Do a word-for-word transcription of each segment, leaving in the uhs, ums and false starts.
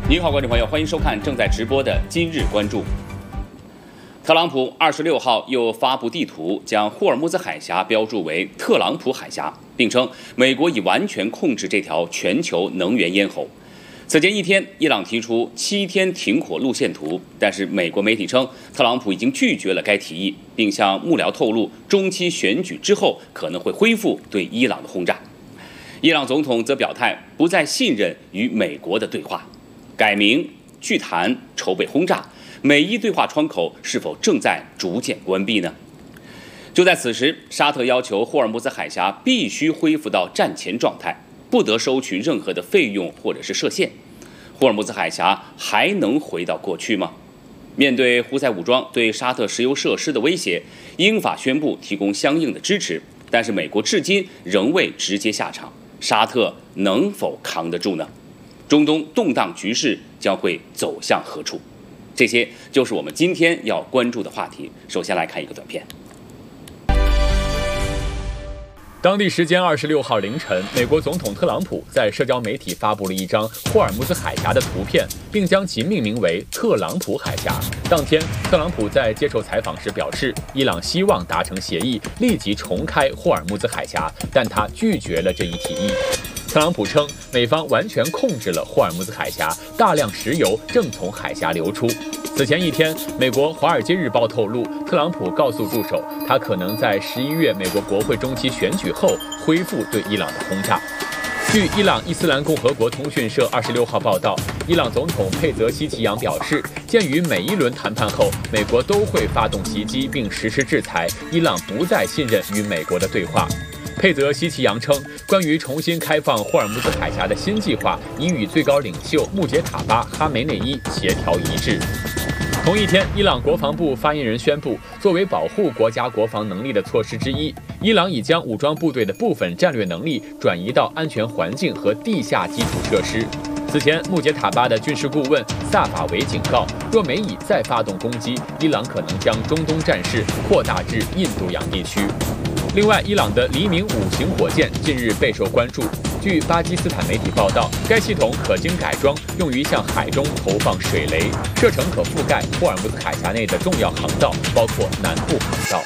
您好，观众朋友，欢迎收看正在直播的《今日关注》。特朗普二十六号又发布地图，将霍尔木兹海峡标注为特朗普海峡，并称美国已完全控制这条全球能源咽喉。此前一天，伊朗提出七天停火路线图，但是美国媒体称，特朗普已经拒绝了该提议，并向幕僚透露，中期选举之后可能会恢复对伊朗的轰炸。伊朗总统则表态，不再信任与美国的对话，改名聚谈，筹备轰炸。美伊对话窗口是否正在逐渐关闭呢？就在此时，沙特要求霍尔木兹海峡必须恢复到战前状态，不得收取任何的费用或者是设限。霍尔木兹海峡还能回到过去吗？面对胡塞武装对沙特石油设施的威胁，英法宣布提供相应的支持，但是美国至今仍未直接下场，沙特能否扛得住呢？中东动荡局势将会走向何处？这些就是我们今天要关注的话题。首先来看一个短片。 当地时间二十六号凌晨，美国总统特朗普在社交媒体发布了一张霍尔木兹海峡的图片，并将其命名为特朗普海峡。当天，特朗普在接受采访时表示，伊朗希望达成协议，立即重开霍尔木兹海峡，但他拒绝了这一提议。特朗普称，美方完全控制了霍尔木兹海峡，大量石油正从海峡流出。此前一天，美国《华尔街日报》透露，特朗普告诉助手，他可能在十一月美国国会中期选举后恢复对伊朗的轰炸。据伊朗伊斯兰共和国通讯社二十六号报道，伊朗总统佩泽希奇扬表示，鉴于每一轮谈判后，美国都会发动袭击并实施制裁，伊朗不再信任与美国的对话。佩泽希奇扬称，关于重新开放霍尔木兹海峡的新计划已与最高领袖穆杰塔巴·哈梅内伊协调一致。同一天，伊朗国防部发言人宣布，作为保护国家国防能力的措施之一，伊朗已将武装部队的部分战略能力转移到安全环境和地下基础设施。此前，穆杰塔巴的军事顾问萨法维警告，若美以再发动攻击，伊朗可能将中东战事扩大至印度洋地区。另外，伊朗的黎明五型火箭近日备受关注。据巴基斯坦媒体报道，该系统可经改装，用于向海中投放水雷，射程可覆盖霍尔木兹海峡内的重要航道，包括南部航道。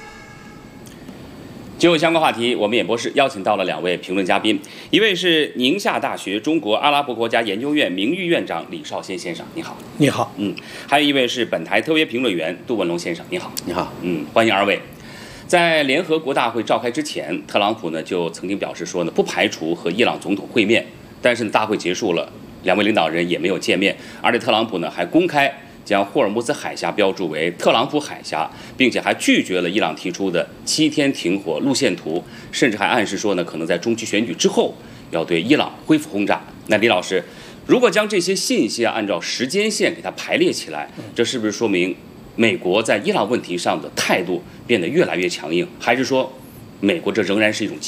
就相关话题，我们演播室邀请到了两位评论嘉宾，一位是宁夏大学中国阿拉伯国家研究院名誉院长李少先先生，你好。 你好。 嗯，还有一位是本台特别评论员杜文龙先生，你好。 你好。 嗯，欢迎二位。在联合国大会召开之前，特朗普呢就曾经表示说呢，不排除和伊朗总统会面。但是呢，大会结束了，两位领导人也没有见面，而且特朗普呢还公开将霍尔木兹海峡标注为特朗普海峡，并且还拒绝了伊朗提出的七天停火路线图，甚至还暗示说呢，可能在中期选举之后要对伊朗恢复轰炸。那李老师，如果将这些信息啊按照时间线给它排列起来，这是不是说明美国在伊朗问题上的态度变得越来越强硬，还是说美国这仍然是一种